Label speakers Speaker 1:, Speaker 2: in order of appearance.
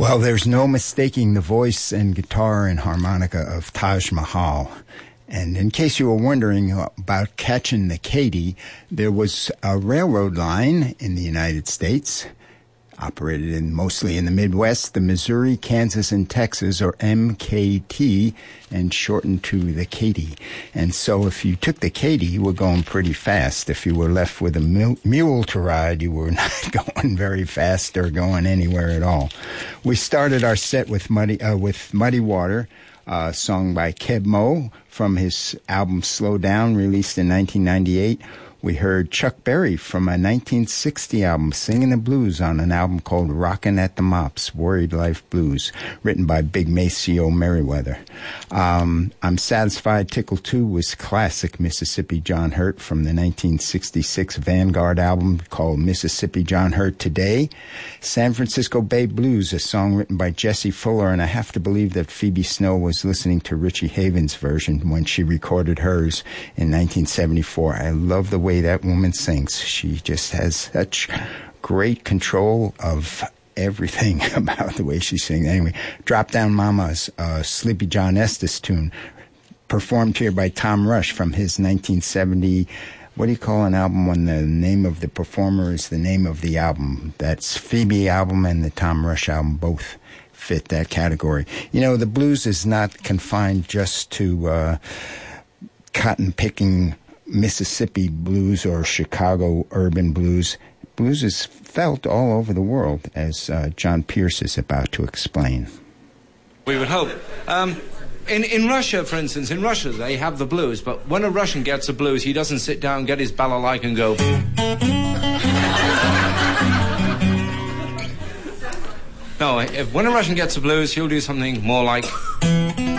Speaker 1: Well, there's no mistaking the voice and guitar and harmonica of Taj Mahal. And in case you were wondering about catching the Katy, there was a railroad line in the United States, operated mostly in the Midwest, the Missouri, Kansas, and Texas, or MKT, and shortened to the Katy. And so if you took the Katy, you were going pretty fast. If you were left with a mule to ride, you were not going very fast or going anywhere at all. We started our set with Muddy Water, sung by Keb Mo from his album Slow Down, released in 1998. We heard Chuck Berry from a 1960 album, Singing the Blues, on an album called Rockin' at the Mops, Worried Life Blues, written by Big Maceo Merriweather. I'm Satisfied Tickle 2 was classic Mississippi John Hurt from the 1966 Vanguard album called Mississippi John Hurt Today. San Francisco Bay Blues, a song written by Jessie Fuller, and I have to believe that Phoebe Snow was listening to Richie Havens' version when she recorded hers in 1974. I love the way that woman sings. She just has such great control of everything about the way she sings. Anyway, Drop Down Mama's Sleepy John Estes tune, performed here by Tom Rush from his 1970, what do you call an album when the name of the performer is the name of the album? That's Phoebe album and the Tom Rush album both fit that category. You know, the blues is not confined just to cotton-picking Mississippi blues or Chicago urban blues. Blues is felt all over the world, as John Pierce is about to explain.
Speaker 2: We would hope. In Russia, for instance, in Russia they have the blues, but when a Russian gets the blues, he doesn't sit down, get his balalaika and go... No, when a Russian gets the blues, he'll do something more like...